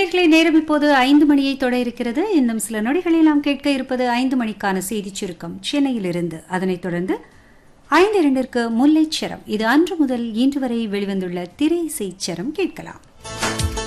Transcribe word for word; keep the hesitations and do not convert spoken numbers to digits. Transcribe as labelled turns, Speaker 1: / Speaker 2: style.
Speaker 1: நேர்களை நேரம் இப்போது ஐந்து மணியை தொட இருக்கிறது. இன்னும் சில நொடிகளில் நாம் கேட்க இருப்பது ஐந்து மணிக்கான செய்திச் சுருக்கம் சென்னையிலிருந்து. அதனைத் தொடர்ந்து ஐந்து இரண்டிற்கு முல்லைச்சரம். இது அன்று முதல் இன்று வரை வெளிவந்துள்ள திரை செய்திச்சரம் கேட்கலாம்.